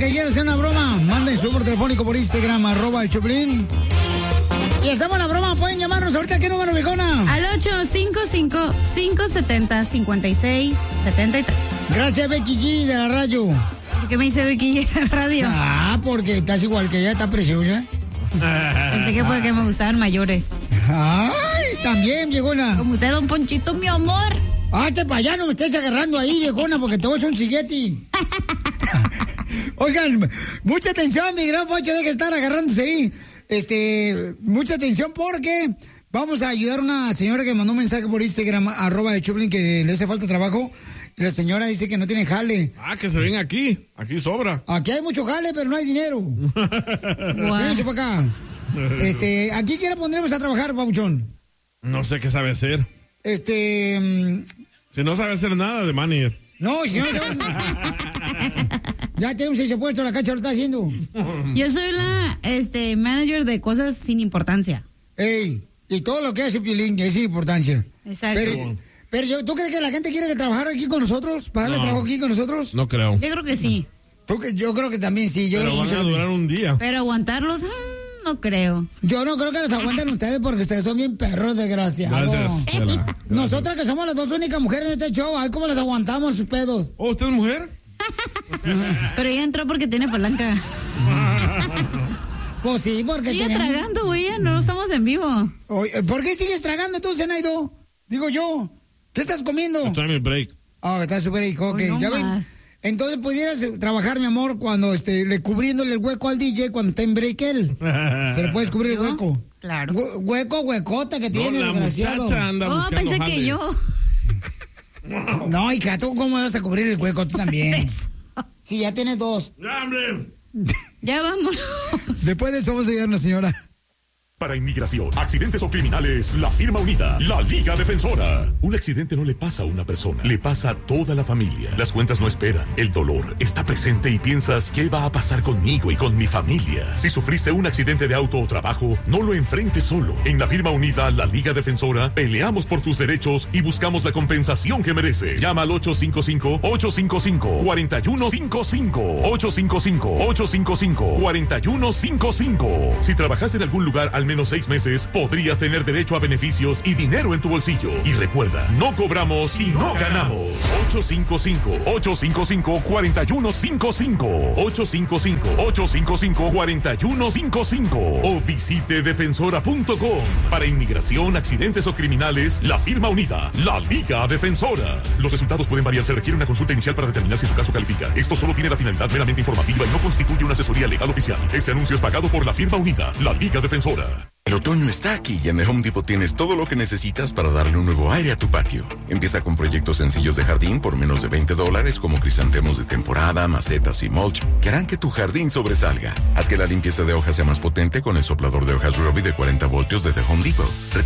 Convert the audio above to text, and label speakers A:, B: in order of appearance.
A: que quiera hacer una broma, manden su número telefónico por Instagram, @el Choplin. Y estamos en la broma, pueden llamarnos ahorita. ¿Qué número, viejona?
B: Al 855-570-5673.
A: Gracias, Becky G de la radio.
B: ¿Por qué me dice Becky G de la radio?
A: Porque estás igual que ella, está preciosa.
B: Pensé que fue que me gustaban mayores.
A: Ay, también, viejona.
B: Como usted, don Ponchito, mi amor.
A: Para allá, no me estés agarrando ahí, viejona, porque te voy a echar un sigueti. Oigan, mucha atención, mi gran Poncho, deja de estar agarrándose ahí. Mucha atención porque vamos a ayudar a una señora que mandó un mensaje por Instagram, @el Choplin, que le hace falta trabajo. Y la señora dice que no tiene jale.
C: Que se ven aquí sobra.
A: Aquí hay mucho jale, pero no hay dinero. Ven, para acá. ¿A quién quiere pondremos a trabajar, Pabuchón?
C: No sé qué sabe hacer. Si no sabe hacer nada de manager.
A: No, si no. Ya tenemos ese puesto, la Cacha lo está haciendo.
B: Yo soy la manager de cosas sin importancia.
A: Y todo lo que hace Piolín es sin importancia.
B: Exacto.
A: Pero ¿tú crees que la gente quiere trabajar aquí con nosotros? ¿Para darle trabajo aquí con nosotros?
C: No creo.
B: Yo creo que sí.
A: Yo creo que también sí.
C: Pero van a durar un día.
B: Pero aguantarlos, no creo.
A: Yo no creo que los aguanten ustedes porque ustedes son bien perros, desgraciados.
C: Gracias.
A: Nosotras que somos las dos únicas mujeres de este show, ay, ¿cómo las aguantamos sus pedos?
C: ¿Usted es mujer?
B: Pero ella entró porque tiene palanca.
A: Pues sí, porque
B: sigue tragando, güey, no estamos en vivo.
A: ¿Por qué sigues tragando tú, Zenaido? Digo yo. ¿Qué estás comiendo?
C: Está en mi break.
A: Está su break, ok.
B: No
A: ya ven. Entonces pudieras trabajar, mi amor, cuando cubriéndole el hueco al DJ cuando está en break él. Se le puedes cubrir el hueco.
B: Claro.
A: Huecota que tiene,
C: la
A: desgraciado.
C: muchacha anda buscando
B: pensé
C: jale.
B: que yo.
A: No, hija, ¿tú cómo vas a cubrir el hueco? Tú también. Sí, ya tienes 2.
C: ¡Ya, hombre!
B: Ya vámonos.
A: Después de eso vamos a ayudar a una señora.
D: Para inmigración, accidentes o criminales, la firma unida, la Liga Defensora. Un accidente no le pasa a una persona, le pasa a toda la familia. Las cuentas no esperan, el dolor está presente y piensas, ¿qué va a pasar conmigo y con mi familia? Si sufriste un accidente de auto o trabajo, no lo enfrentes solo. En la firma unida, la Liga Defensora, peleamos por tus derechos y buscamos la compensación que mereces. Llama al 855-855-4155. 855-855-4155. Si trabajaste en algún lugar al menos 6 meses, podrías tener derecho a beneficios y dinero en tu bolsillo. Y recuerda, no cobramos si no ganamos. 855-855-4155. 855-855-4155. O visite defensora.com. Para inmigración, accidentes o criminales, la firma unida, la Liga Defensora. Los resultados pueden variar, se requiere una consulta inicial para determinar si su caso califica. Esto solo tiene la finalidad meramente informativa y no constituye una asesoría legal oficial. Este anuncio es pagado por la firma unida, la Liga Defensora.
E: El otoño está aquí y en The Home Depot tienes todo lo que necesitas para darle un nuevo aire a tu patio. Empieza con proyectos sencillos de jardín por menos de $20 como crisantemos de temporada, macetas y mulch que harán que tu jardín sobresalga. Haz que la limpieza de hojas sea más potente con el soplador de hojas Robbie de 40 voltios de The Home Depot.